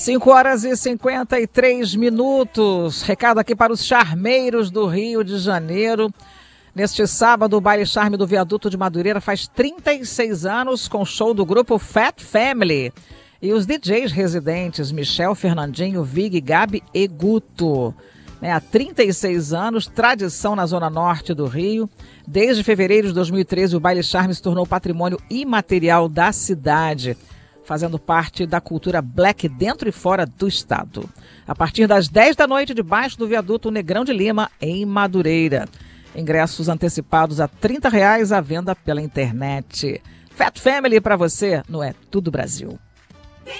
5h53. Recado aqui para os charmeiros do Rio de Janeiro. Neste sábado, o Baile Charme do Viaduto de Madureira faz 36 anos com show do grupo Fat Family. E os DJs residentes Michel, Fernandinho, Vig, Gabi e Guto. Há 36 anos, tradição na Zona Norte do Rio. Desde fevereiro de 2013, o Baile Charme se tornou patrimônio imaterial da cidade, fazendo parte da cultura black dentro e fora do estado. A partir das 10 da noite, debaixo do viaduto Negrão de Lima, em Madureira. Ingressos antecipados a R$30 à venda pela internet. Fat Family para você, não é tudo Brasil.